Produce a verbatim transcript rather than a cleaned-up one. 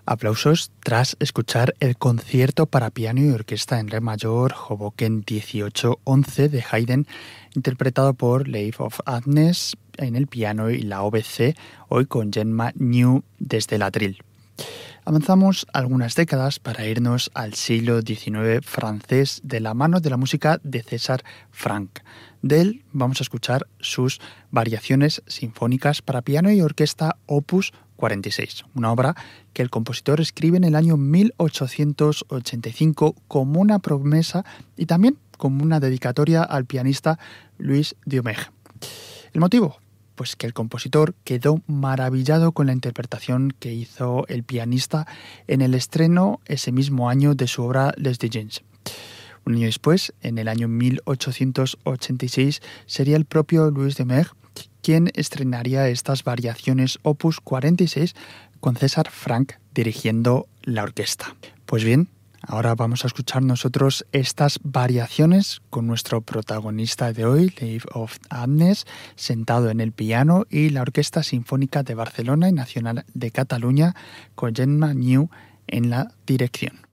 Aplausos tras escuchar el concierto para piano y orquesta en re mayor Hoboken dieciocho once de Haydn, interpretado por Leif of Adnes en el piano y la O B C, hoy con Gemma New desde el atril. Avanzamos algunas décadas para irnos al siglo diecinueve francés de la mano de la música de César Franck. De él vamos a escuchar sus variaciones sinfónicas para piano y orquesta opus cuarenta y seis, una obra que el compositor escribe en el año mil ochocientos ochenta y cinco como una promesa y también como una dedicatoria al pianista Louis Duhamel. ¿El motivo? Pues que el compositor quedó maravillado con la interpretación que hizo el pianista en el estreno ese mismo año de su obra Les Diligents. Un año después, en el año mil ochocientos ochenta y seis, sería el propio Louis Duhamel quien estrenaría estas variaciones opus cuarenta y seis con César Franck dirigiendo la orquesta. Pues bien, ahora vamos a escuchar nosotros estas variaciones con nuestro protagonista de hoy, Leif of Adnes, sentado en el piano, y la Orquesta Sinfónica de Barcelona y Nacional de Cataluña con Gemma New en la dirección.